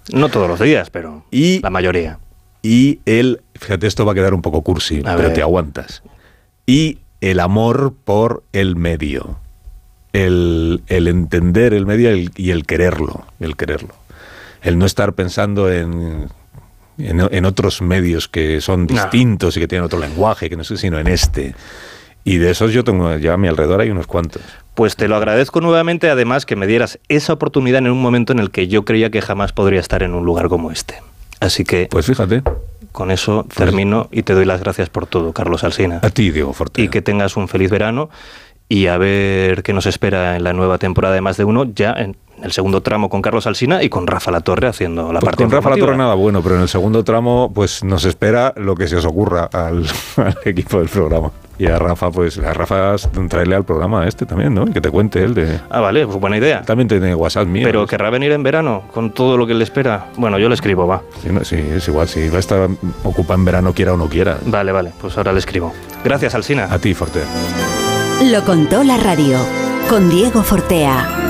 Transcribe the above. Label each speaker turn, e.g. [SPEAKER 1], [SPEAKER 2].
[SPEAKER 1] No todos los días, pero la mayoría.
[SPEAKER 2] Y fíjate, esto va a quedar un poco cursi, pero te aguantas. Y el amor por el medio. El entender el medio y el quererlo. El no estar pensando en otros medios que son distintos y que tienen otro lenguaje, que no sé, sino en este. Y de esos yo tengo ya a mi alrededor hay unos cuantos.
[SPEAKER 1] Pues te lo agradezco nuevamente, además que me dieras esa oportunidad en un momento en el que yo creía que jamás podría estar en un lugar como este. Así que...
[SPEAKER 2] Pues fíjate.
[SPEAKER 1] Con eso termino y te doy las gracias por todo, Carlos Alsina.
[SPEAKER 2] A ti, Diego Fortea.
[SPEAKER 1] Y que tengas un feliz verano y a ver qué nos espera en la nueva temporada de Más de Uno, ya en el segundo tramo con Carlos Alsina y con Rafa Latorre haciendo la parte
[SPEAKER 2] informativa. Con Rafa Latorre nada bueno, pero en el segundo tramo pues nos espera lo que se os ocurra al equipo del programa. Y a Rafa, pues a Rafa traerle al programa también, ¿no? Y que te cuente él de...
[SPEAKER 1] Ah, vale, pues buena idea.
[SPEAKER 2] También tiene WhatsApp mío.
[SPEAKER 1] Pero querrá venir en verano con todo lo que le espera. Bueno, yo le escribo, va.
[SPEAKER 2] Sí, es igual, si va a estar ocupado en verano, quiera o no quiera.
[SPEAKER 1] Vale, pues ahora le escribo. Gracias, Alsina.
[SPEAKER 2] A ti, Fortea.
[SPEAKER 3] Lo contó la radio, con Diego Fortea.